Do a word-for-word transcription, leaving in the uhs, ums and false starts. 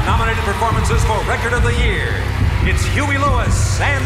nominated performances for Record of the Year. It's Huey Lewis and